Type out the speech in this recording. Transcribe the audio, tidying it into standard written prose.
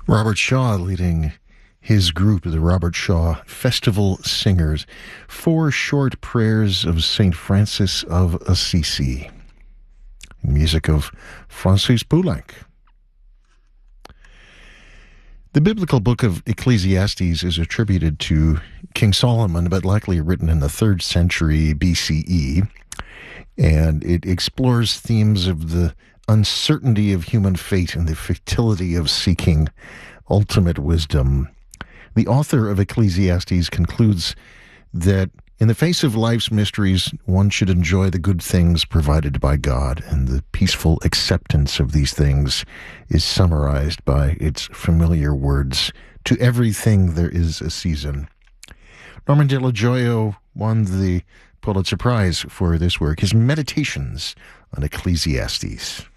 Robert Shaw leading his group, the Robert Shaw Festival Singers, 4 short prayers of St. Francis of Assisi. Music of Francis Poulenc. The biblical book of Ecclesiastes is attributed to King Solomon, but likely written in the 3rd century BCE, and it explores themes of the uncertainty of human fate and the futility of seeking ultimate wisdom. The author of Ecclesiastes concludes that in the face of life's mysteries, one should enjoy the good things provided by God, and the peaceful acceptance of these things is summarized by its familiar words, "To everything there is a season." Norman De La Gioia won the Pulitzer Prize for this work, his Meditations on Ecclesiastes.